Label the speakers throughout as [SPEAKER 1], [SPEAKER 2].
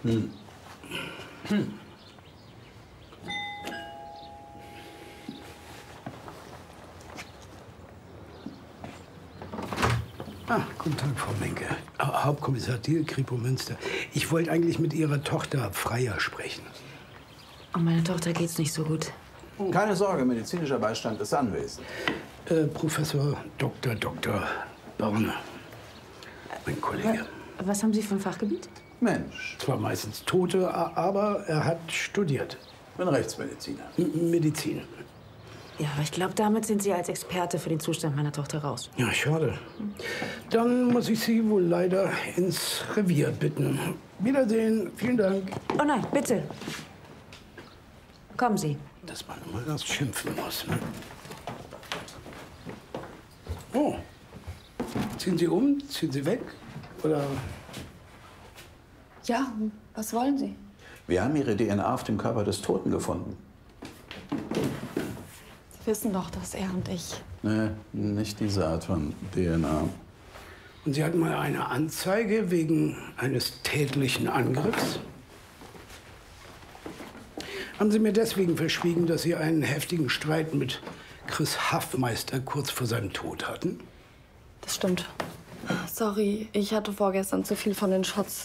[SPEAKER 1] Guten Tag, Frau Menke. Hauptkommissar Thiel, Kripo Münster. Ich wollte eigentlich mit Ihrer Tochter Freya sprechen.
[SPEAKER 2] Oh, meiner Tochter geht's nicht so gut.
[SPEAKER 3] Keine Sorge, medizinischer Beistand ist anwesend.
[SPEAKER 1] Professor Dr. Börne, mein Kollege.
[SPEAKER 2] Was haben Sie für ein Fachgebiet?
[SPEAKER 3] Mensch,
[SPEAKER 1] Zwar meistens Tote, aber er hat studiert.
[SPEAKER 3] ich bin Rechtsmediziner.
[SPEAKER 1] Medizin.
[SPEAKER 2] Ja, aber ich glaube, damit sind Sie als Experte für den Zustand meiner Tochter raus.
[SPEAKER 1] Ja, schade. Dann muss ich Sie wohl leider ins Revier bitten. Wiedersehen. Vielen Dank.
[SPEAKER 2] Oh nein, bitte. Kommen Sie.
[SPEAKER 1] Dass man immer das schimpfen muss, ne? Oh. Ziehen Sie um? Ziehen Sie weg? Oder?
[SPEAKER 4] Ja, was wollen Sie?
[SPEAKER 3] Wir haben Ihre DNA auf dem Körper des Toten gefunden.
[SPEAKER 4] Sie wissen doch, dass er und ich...
[SPEAKER 3] Nee, nicht diese Art von DNA.
[SPEAKER 1] Und Sie hatten mal eine Anzeige wegen eines tätlichen Angriffs? Haben Sie mir deswegen verschwiegen, dass Sie einen heftigen Streit mit Chris Haffmeister kurz vor seinem Tod hatten?
[SPEAKER 4] Das stimmt. Sorry, ich hatte vorgestern zu viel von den Shots.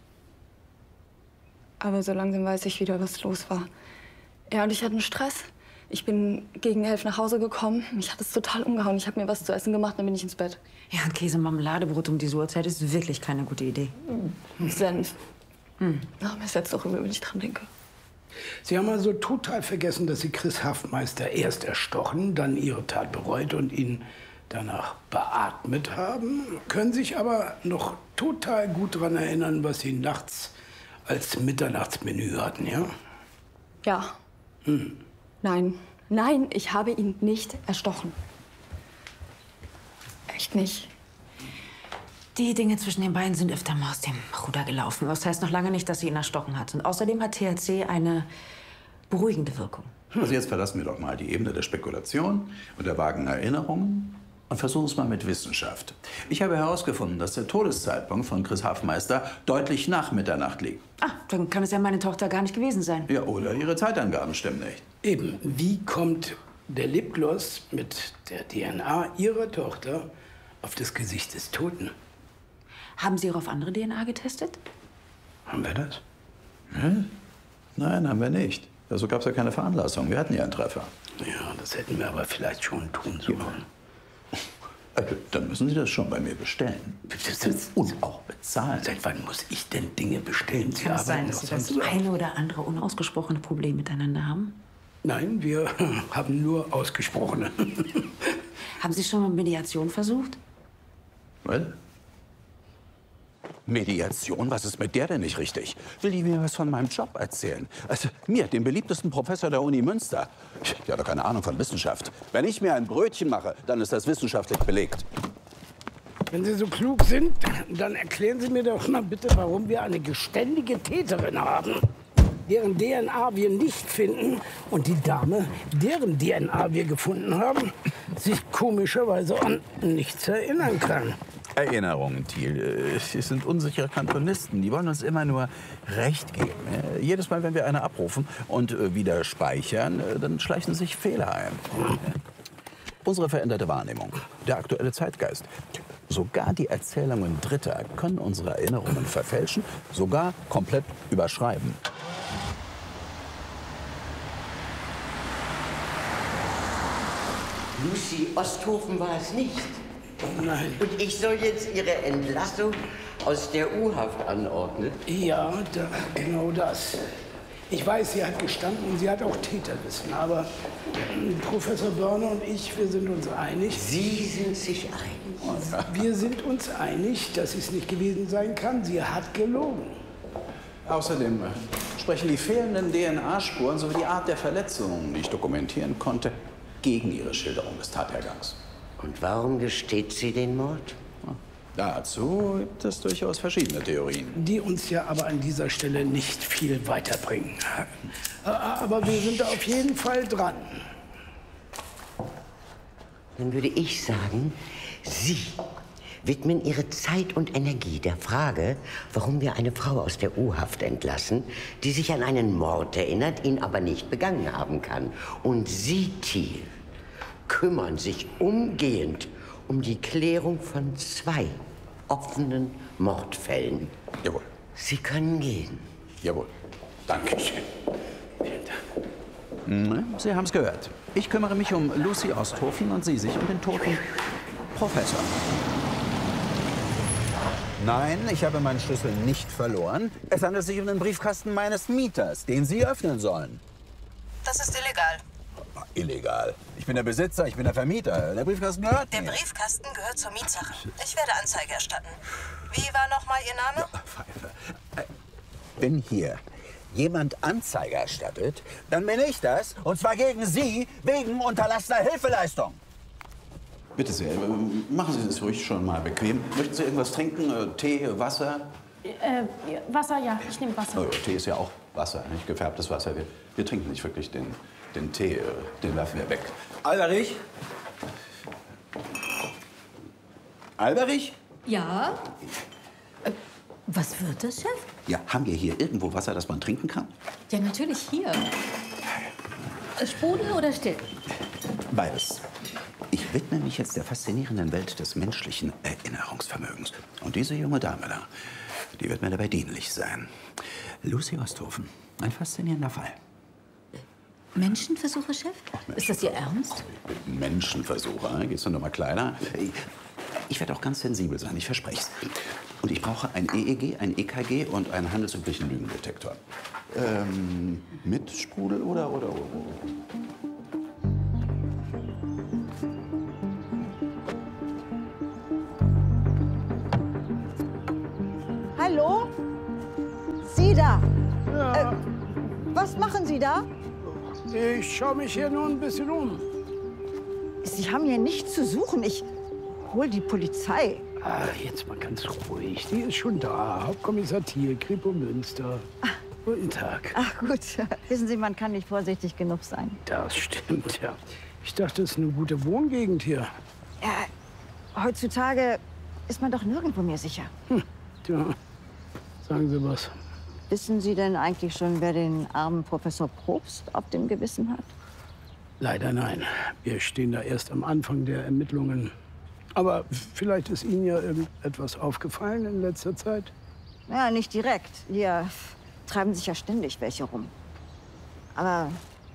[SPEAKER 4] Aber so langsam weiß ich wieder, was los war. Er und ich hatten Stress. Ich bin gegen 11 nach Hause gekommen. Mich hat es total umgehauen. Ich habe mir was zu essen gemacht, dann bin ich ins Bett.
[SPEAKER 2] Ja, ein Käse-Marmeladebrot um diese Uhrzeit ist wirklich keine gute Idee.
[SPEAKER 4] Senf. Ach, mir ist jetzt doch übel, wenn ich dran denke.
[SPEAKER 1] Sie haben also total vergessen, dass Sie Chris Haffmeister erst erstochen, dann Ihre Tat bereut und ihn danach beatmet haben, können sich aber noch total gut daran erinnern, was Sie nachts als Mitternachtsmenü hatten, ja?
[SPEAKER 4] Ja. Nein, ich habe ihn nicht erstochen. Echt nicht.
[SPEAKER 2] Die Dinge zwischen den beiden sind öfter mal aus dem Ruder gelaufen. Das heißt noch lange nicht, dass sie ihn erstochen hat. Und außerdem hat THC eine beruhigende Wirkung.
[SPEAKER 3] Also jetzt verlassen wir doch mal die Ebene der Spekulation und der vagen Erinnerungen und versuchen es mal mit Wissenschaft. Ich habe herausgefunden, dass der Todeszeitpunkt von Chris Haffmeister deutlich nach Mitternacht liegt.
[SPEAKER 2] Ah, dann kann es ja meine Tochter gar nicht gewesen sein.
[SPEAKER 3] Ja, oder Ihre Zeitangaben stimmen nicht.
[SPEAKER 1] Eben, wie kommt der Lipgloss mit der DNA Ihrer Tochter auf das Gesicht des Toten?
[SPEAKER 2] Haben Sie auch auf andere DNA getestet?
[SPEAKER 1] Haben wir das?
[SPEAKER 3] Nein, haben wir nicht. Also gab es ja keine Veranlassung. Wir hatten ja einen Treffer.
[SPEAKER 1] Ja, das hätten wir aber vielleicht schon tun sollen.
[SPEAKER 3] Dann müssen Sie das schon bei mir bestellen. Und auch bezahlen.
[SPEAKER 1] Seit wann muss ich denn Dinge bestellen? Sie
[SPEAKER 2] Kann es sein,
[SPEAKER 1] arbeiten
[SPEAKER 2] dass
[SPEAKER 1] doch
[SPEAKER 2] Sie das
[SPEAKER 1] sonst auch.
[SPEAKER 2] eine oder andere unausgesprochene Problem miteinander haben?
[SPEAKER 1] Nein, wir haben nur ausgesprochene.
[SPEAKER 2] Haben Sie schon mal Mediation versucht?
[SPEAKER 3] Was? Mediation? Was ist mit der denn nicht richtig? Will die mir was von meinem Job erzählen? Also mir, dem beliebtesten Professor der Uni Münster. Ich habe doch keine Ahnung von Wissenschaft. Wenn ich mir ein Brötchen mache, dann ist das wissenschaftlich belegt.
[SPEAKER 1] Wenn Sie so klug sind, dann erklären Sie mir doch mal bitte, warum wir eine geständige Täterin haben, deren DNA wir nicht finden und die Dame, deren DNA wir gefunden haben, sich komischerweise an nichts erinnern kann.
[SPEAKER 3] Erinnerungen, Thiel. Sie sind unsichere Kantonisten. Die wollen uns immer nur Recht geben. Jedes Mal, wenn wir eine abrufen und wieder speichern, dann schleichen sich Fehler ein. Unsere veränderte Wahrnehmung, der aktuelle Zeitgeist. Sogar die Erzählungen Dritter können unsere Erinnerungen verfälschen, sogar komplett überschreiben.
[SPEAKER 5] Lucy Osthofen war es nicht.
[SPEAKER 1] Nein.
[SPEAKER 5] Und ich soll jetzt Ihre Entlassung aus der U-Haft anordnen?
[SPEAKER 1] Ja, genau das. Ich weiß, sie hat gestanden, sie hat auch Täterwissen, aber Professor Börne und ich, wir sind uns einig.
[SPEAKER 5] Sie sind sich einig?
[SPEAKER 1] Wir sind uns einig, dass es nicht gewesen sein kann. Sie hat gelogen.
[SPEAKER 3] Außerdem sprechen die fehlenden DNA-Spuren sowie die Art der Verletzungen, die ich dokumentieren konnte, gegen Ihre Schilderung des Tathergangs.
[SPEAKER 5] Und warum gesteht sie den Mord?
[SPEAKER 3] Dazu gibt es durchaus verschiedene Theorien.
[SPEAKER 1] Die uns ja aber an dieser Stelle nicht viel weiterbringen. Aber wir sind da auf jeden Fall dran.
[SPEAKER 5] Dann würde ich sagen, Sie widmen ihre Zeit und Energie der Frage, warum wir eine Frau aus der U-Haft entlassen, die sich an einen Mord erinnert, ihn aber nicht begangen haben kann. Und Sie, Thiel, kümmern sich umgehend um die Klärung von 2 offenen Mordfällen.
[SPEAKER 3] Jawohl.
[SPEAKER 5] Sie können gehen.
[SPEAKER 3] Jawohl. Dankeschön. Sie haben es gehört. Ich kümmere mich um Lucy Osthofen und Sie sich um den toten Professor. Nein, ich habe meinen Schlüssel nicht verloren. Es handelt sich um den Briefkasten meines Mieters, den Sie öffnen sollen.
[SPEAKER 6] Das ist illegal.
[SPEAKER 3] Illegal. Ich bin der Besitzer, ich bin der Vermieter. Der Briefkasten gehört mir.
[SPEAKER 6] Der Briefkasten gehört zur Mietsache. Ich werde Anzeige erstatten. Wie war nochmal Ihr Name?
[SPEAKER 3] Ja, Pfeife. Wenn hier jemand Anzeige erstattet, dann bin ich das. Und zwar gegen Sie wegen unterlassener Hilfeleistung. Bitte sehr, machen Sie es ruhig schon mal bequem. Möchten Sie irgendwas trinken? Tee, Wasser?
[SPEAKER 7] Wasser, ja. Ich nehme Wasser.
[SPEAKER 3] Oh, Tee ist ja auch Wasser, nicht gefärbtes Wasser. Wir trinken nicht wirklich den Tee, den werfen wir weg. Alberich? Alberich?
[SPEAKER 7] Ja? Was wird das, Chef?
[SPEAKER 3] Ja, haben wir hier irgendwo Wasser, das man trinken kann?
[SPEAKER 7] Ja, natürlich hier. Sprudel oder still?
[SPEAKER 3] Beides. Ich widme mich jetzt der faszinierenden Welt des menschlichen Erinnerungsvermögens. Und diese junge Dame da, die wird mir dabei dienlich sein. Lucy Osthofen, ein faszinierender Fall.
[SPEAKER 7] Menschenversuche, Chef? Ist das Ihr Ernst?
[SPEAKER 3] Menschenversuche, geht's noch mal kleiner? Ich werde auch ganz sensibel sein, ich verspreche es. Und ich brauche ein EEG, ein EKG und einen handelsüblichen Lügendetektor. Mit Sprudel oder?
[SPEAKER 8] Hallo? Sie da?
[SPEAKER 1] Ja,
[SPEAKER 8] Was machen Sie da?
[SPEAKER 1] ich schaue mich hier nur ein bisschen um.
[SPEAKER 8] Sie haben hier nichts zu suchen. Ich hol die Polizei.
[SPEAKER 1] Ah, jetzt mal ganz ruhig. Die ist schon da. Hauptkommissar Thiel, Kripo Münster. Guten Tag.
[SPEAKER 8] Ach gut, wissen Sie, man kann nicht vorsichtig genug sein.
[SPEAKER 1] Das stimmt, ja. Ich dachte, es ist eine gute Wohngegend hier.
[SPEAKER 8] Heutzutage ist man doch nirgendwo mehr sicher.
[SPEAKER 1] Tja, sagen Sie was.
[SPEAKER 8] Wissen Sie denn eigentlich schon, wer den armen Professor Probst auf dem Gewissen hat?
[SPEAKER 1] Leider nein. Wir stehen da erst am Anfang der Ermittlungen. Aber vielleicht ist Ihnen ja irgendetwas aufgefallen in letzter Zeit?
[SPEAKER 8] Ja, nicht direkt. Hier treiben sich ja ständig welche rum. Aber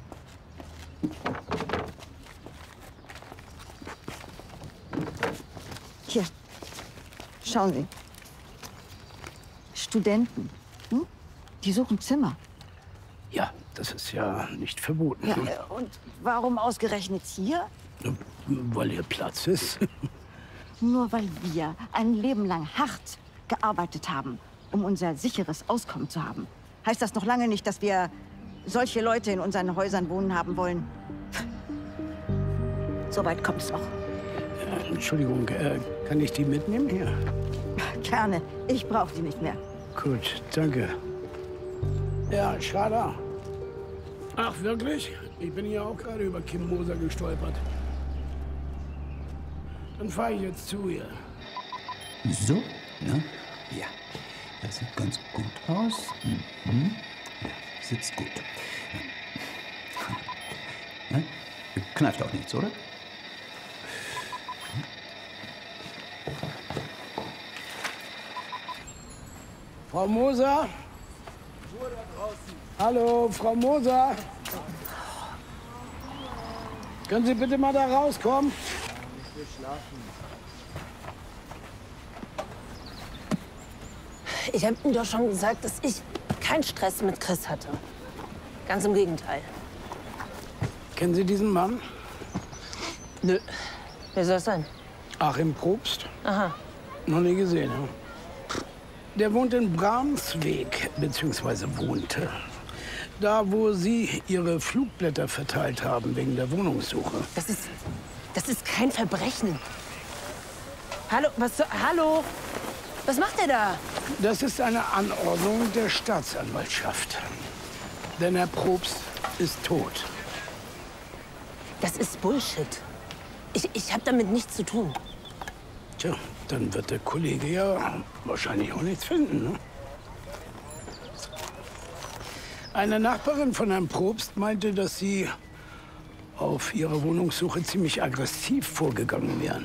[SPEAKER 8] hier, schauen Sie. Studenten, die suchen Zimmer.
[SPEAKER 1] Ja, das ist ja nicht verboten.
[SPEAKER 8] Ja, und warum ausgerechnet hier?
[SPEAKER 1] Weil hier Platz ist.
[SPEAKER 8] Nur weil wir ein Leben lang hart gearbeitet haben, um unser sicheres Auskommen zu haben. Heißt das noch lange nicht, dass wir solche Leute in unseren Häusern wohnen haben wollen. So weit kommt's noch.
[SPEAKER 1] Entschuldigung, kann ich die mitnehmen hier?
[SPEAKER 8] Gerne. Ich brauche die nicht mehr.
[SPEAKER 1] Gut, danke. Ja, schade. Ach, wirklich? Ich bin hier auch gerade über Kim Moser gestolpert. Dann fahre ich jetzt zu ihr.
[SPEAKER 3] So, ne? Ja, das sieht ganz gut aus. Mhm. Ja, sitzt gut. Ja. Kneift auch nichts, oder?
[SPEAKER 1] Frau Moser? Hallo, Frau Moser? Können Sie bitte mal da rauskommen? Wir schlafen.
[SPEAKER 9] Ich habe ihm doch schon gesagt, dass ich keinen Stress mit Chris hatte. Ganz im Gegenteil.
[SPEAKER 1] Kennen Sie diesen Mann?
[SPEAKER 9] Nö. Wer soll es sein?
[SPEAKER 1] Achim Probst?
[SPEAKER 9] Aha.
[SPEAKER 1] Noch nie gesehen, ja? Der wohnt in Bramsweg, beziehungsweise wohnte. Da, wo Sie Ihre Flugblätter verteilt haben wegen der Wohnungssuche.
[SPEAKER 9] Das ist kein Verbrechen. Hallo, hallo? Was macht er da?
[SPEAKER 1] Das ist eine Anordnung der Staatsanwaltschaft. Denn Herr Probst ist tot.
[SPEAKER 9] Das ist Bullshit. Ich habe damit nichts zu tun.
[SPEAKER 1] Tja, dann wird der Kollege ja wahrscheinlich auch nichts finden. Ne? Eine Nachbarin von Herrn Probst meinte, dass Sie auf Ihrer Wohnungssuche ziemlich aggressiv vorgegangen wären.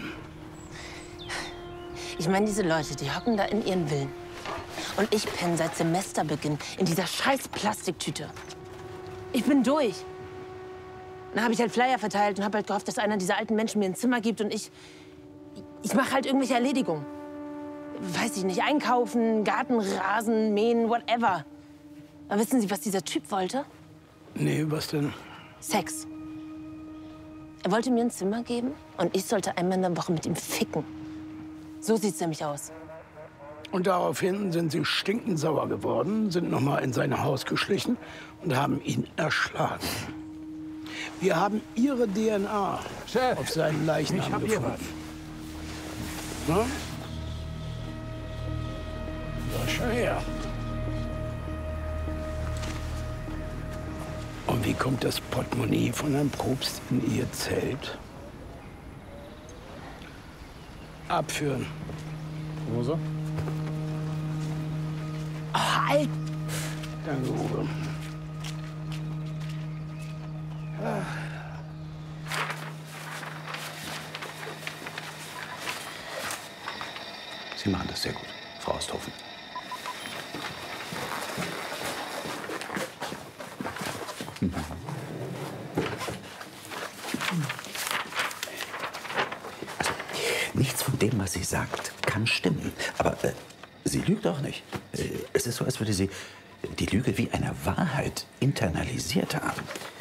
[SPEAKER 9] Ich meine, diese Leute, die hocken da in ihren Villen. Und ich penne seit Semesterbeginn in dieser scheiß Plastiktüte. Ich bin durch. Dann habe ich halt Flyer verteilt und habe halt gehofft, dass einer dieser alten Menschen mir ein Zimmer gibt und ich mache halt irgendwelche Erledigungen. Weiß ich nicht, einkaufen, Garten, Rasen, mähen, whatever. Aber wissen Sie, was dieser Typ wollte?
[SPEAKER 1] Nee, was denn?
[SPEAKER 9] Sex. Er wollte mir ein Zimmer geben und ich sollte einmal in der Woche mit ihm ficken. So sieht's nämlich aus.
[SPEAKER 1] Und daraufhin sind Sie stinkend sauer geworden, sind noch mal in sein Haus geschlichen und haben ihn erschlagen. Wir haben Ihre DNA auf seinen Leichnam gefunden. Na? Da schau her. Und wie kommt das Portemonnaie von Herrn Probst in Ihr Zelt? Abführen.
[SPEAKER 10] Hose?
[SPEAKER 9] Oh, Alter!
[SPEAKER 1] Danke, Uwe.
[SPEAKER 3] Sie machen das sehr gut, Frau Osthofen. Also, nichts von dem, was sie sagt, kann stimmen. Aber sie lügt auch nicht. Es ist so, als würde sie die Lüge wie eine Wahrheit internalisiert haben.